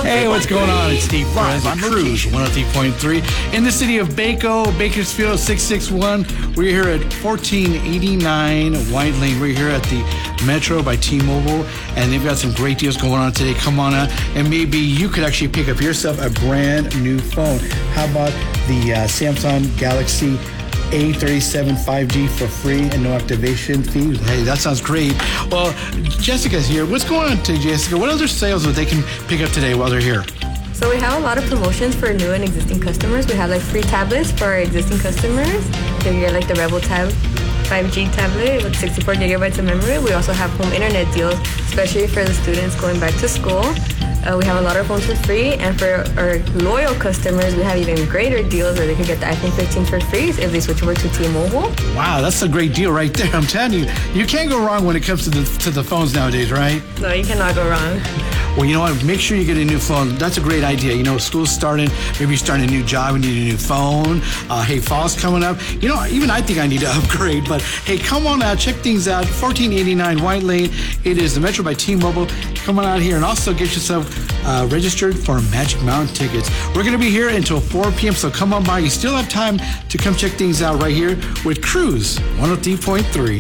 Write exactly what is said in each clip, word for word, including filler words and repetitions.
Hey, what's going on? It's Steve Perez on Cruise one oh three point three in the city of Baco, Bakersfield, six six one. We're here at fourteen eighty-nine White Lane. We're here at the Metro by T-Mobile, and they've got some great deals going on today. Come on out, and maybe you could actually pick up yourself a brand new phone. How about the uh, Samsung Galaxy A thirty-seven five G for free and no activation fee? Hey, that sounds great. Well, Jessica's here. What's going on today, Jessica? What other sales that they can pick up today while they're here? So we have a lot of promotions for new and existing customers. We have like free tablets for our existing customers. So you get like the Rebel Tab five G tablet with sixty-four gigabytes of memory. We also have home internet deals, especially for the students going back to school. Uh, we have a lot of phones for free, and for our loyal customers, we have even greater deals where they can get the iPhone fifteen for free if they switch over to T-Mobile. Wow, that's a great deal right there. I'm telling you, you can't go wrong when it comes to the to the phones nowadays, right? No, you cannot go wrong. Well, you know what? Make sure you get a new phone. That's a great idea. You know, school's starting. Maybe you're starting a new job and need a new phone. Uh, hey, fall's coming up. You know, even I think I need to upgrade. But hey, come on out. Check things out. fourteen eighty-nine White Lane. It is the Metro by T-Mobile. Come on out here and also get yourself uh, registered for Magic Mountain tickets. We're going to be here until four p.m., so come on by. You still have time to come check things out right here with Cruise one oh three point three.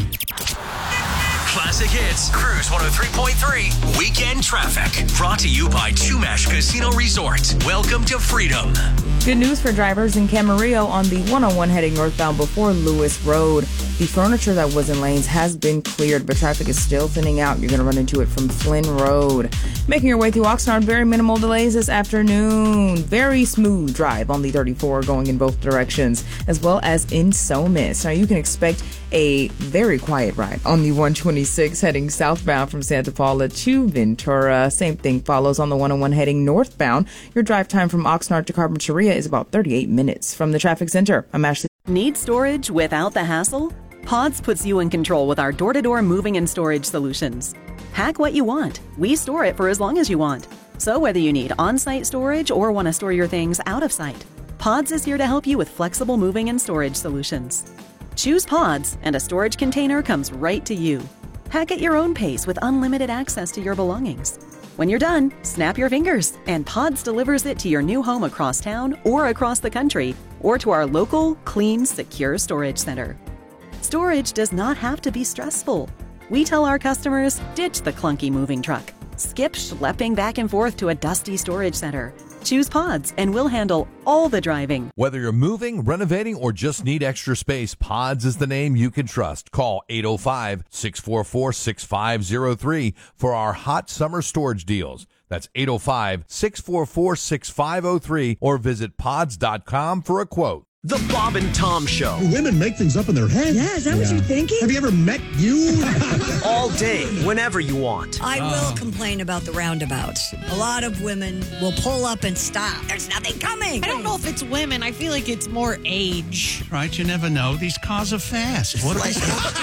Classic Hits, Cruise one oh three point three, Weekend Traffic. Brought to you by Chumash Casino Resort. Welcome to freedom. Good news for drivers in Camarillo on the one oh one heading northbound before Lewis Road. The furniture that was in lanes has been cleared, but traffic is still thinning out. You're going to run into it from Flynn Road. Making your way through Oxnard, very minimal delays this afternoon. Very smooth drive on the thirty-four going in both directions, as well as in Somis. Now you can expect a very quiet ride on the one twenty-six heading southbound from Santa Paula to Ventura. Same thing follows on the one oh one heading northbound. Your drive time from Oxnard to Carpinteria is about thirty-eight minutes. From the traffic center, I'm Ashley. Need storage without the hassle? Pods puts you in control with our door-to-door moving and storage solutions. Pack what you want. We store it for as long as you want. So whether you need on-site storage or want to store your things out of sight, Pods is here to help you with flexible moving and storage solutions. Choose Pods, and a storage container comes right to you. Pack at your own pace with unlimited access to your belongings. When you're done, snap your fingers, and Pods delivers it to your new home across town or across the country, or to our local, clean, secure storage center. Storage does not have to be stressful. We tell our customers, ditch the clunky moving truck. Skip schlepping back and forth to a dusty storage center. Choose Pods, and we'll handle all the driving. Whether you're moving, renovating, or just need extra space, Pods is the name you can trust. Call eight oh five, six four four, six five oh three for our hot summer storage deals. That's eight oh five, six four four, six five oh three or visit pods dot com for a quote. The Bob and Tom Show. Do women make things up in their head? Yeah, is that yeah. what you're thinking? Have you ever met you? All day, whenever you want. I will complain about the roundabouts. A lot of women will pull up and stop. There's nothing coming. I don't know if it's women. I feel like it's more age. Right, you never know. These cars are fast. What they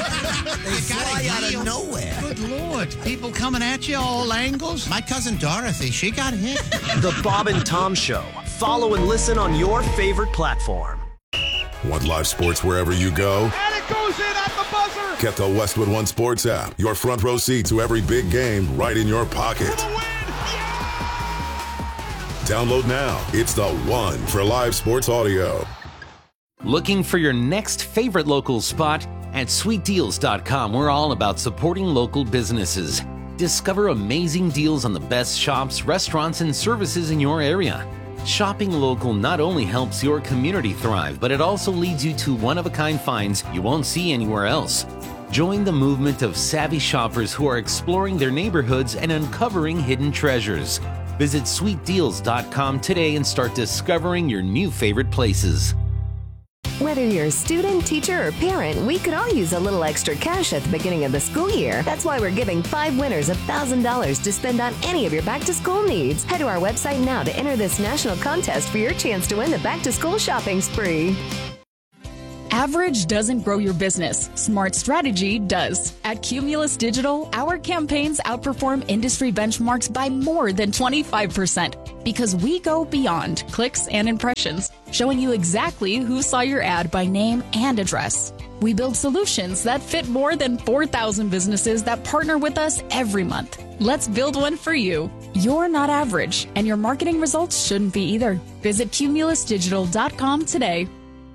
fly out of nowhere. Good Lord. People coming at you all angles. My cousin Dorothy, she got hit. The Bob and Tom Show. Follow and listen on your favorite platform. Want live sports wherever you go? And it goes in at the buzzer! Get the Westwood One Sports app. Your front row seat to every big game right in your pocket. For the win! Yeah! Download now. It's the one for live sports audio. Looking for your next favorite local spot? At sweet deals dot com, we're all about supporting local businesses. Discover amazing deals on the best shops, restaurants, and services in your area. Shopping local not only helps your community thrive, but it also leads you to one-of-a-kind finds you won't see anywhere else. Join the movement of savvy shoppers who are exploring their neighborhoods and uncovering hidden treasures. Visit sweet deals dot com today and start discovering your new favorite places. Whether you're a student, teacher, or parent, we could all use a little extra cash at the beginning of the school year. That's why we're giving five winners one thousand dollars to spend on any of your back-to-school needs. Head to our website now to enter this national contest for your chance to win the back-to-school shopping spree. Average doesn't grow your business. Smart strategy does. At Cumulus Digital, our campaigns outperform industry benchmarks by more than twenty-five percent because we go beyond clicks and impressions, showing you exactly who saw your ad by name and address. We build solutions that fit more than four thousand businesses that partner with us every month. Let's build one for you. You're not average, and your marketing results shouldn't be either. Visit cumulus digital dot com today.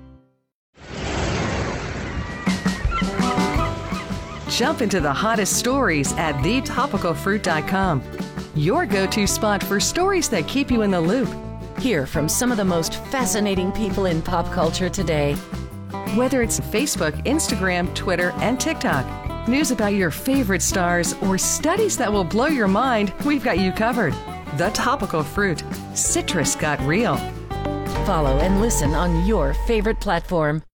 Jump into the hottest stories at the topical fruit dot com. Your go-to spot for stories that keep you in the loop. Hear from some of the most fascinating people in pop culture today. Whether it's Facebook, Instagram, Twitter, and TikTok, news about your favorite stars, or studies that will blow your mind, we've got you covered. The Topical Fruit. Citrus got real. Follow and listen on your favorite platform.